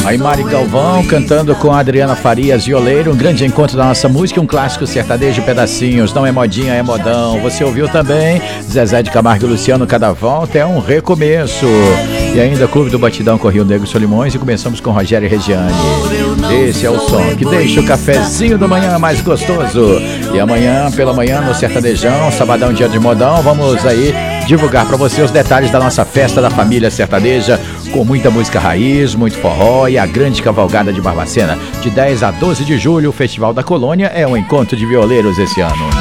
Aí Mari Galvão cantando com a Adriana Farias, violeiro, um grande encontro da nossa música, um clássico sertanejo, pedacinhos, não é modinha, é modão. Você ouviu também Zezé de Camargo e Luciano, Cada Volta é um Recomeço. E ainda Clube do Batidão com Rio Negro Solimões, e começamos com Rogério e Regiane. Esse é o som que deixa o cafezinho da manhã mais gostoso. E amanhã, pela manhã, no Sertanejão, sabadão, dia de modão, vamos aí divulgar para você os detalhes da nossa festa da família sertaneja, com muita música raiz, muito forró e a grande cavalgada de Barbacena. De 10 a 12 de julho, o Festival da Colônia é um encontro de violeiros esse ano.